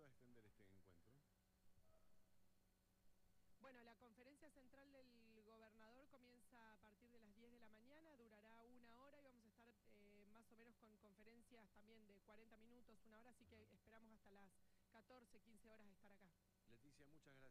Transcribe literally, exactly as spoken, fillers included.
extender este encuentro? Bueno, la conferencia central del gobernador comienza a partir de las diez de la mañana, durará una hora y vamos a estar eh, más o menos con conferencias también de cuarenta minutos, una hora, así que esperamos hasta las catorce, quince horas estar acá. Leticia, muchas gracias.